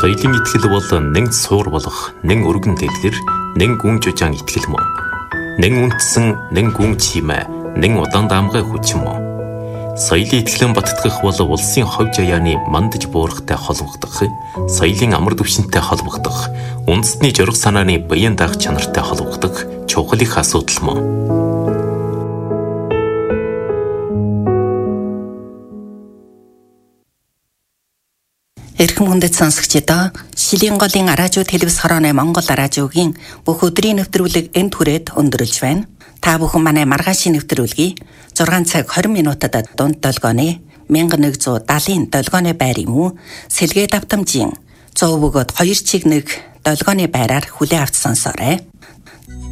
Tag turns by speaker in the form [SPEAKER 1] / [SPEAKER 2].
[SPEAKER 1] Соёлын итгэл бол нэг суур болох, нэг өргөн дэглэр, нэг гүн жужаан итгэл мөн. Нэг үнтсэн, нэг гүн чимээ, нэг удаан даамгай хүч мөн. Соёлын итгэлэн баттгах бол улсын хов жаяаны мандаж буурахтай холбогдох, соёлын амар түвшинтэй холбогдох, үндэсний жорох санааны баян даах чанартай холбогдох чухал их асуудал мөн.
[SPEAKER 2] Эрхэм хүндэт сонсогчдоо Шилийн голын араажуу телевиз хорооны Монгол араажуугийн бүх өдрийн нэвтрүүлэг энд хүрээд өндөрлж байна. Та бүхэн манай маргаашийн нэвтрүүлгийг 6 цаг 20 минутад дунд долгооны 1170-ын долгооны байрын муу сэлгээ давтамжийн 100 бөгөөд 2 чиг нэг долгооны байраар хүлээн авч сонсоорой.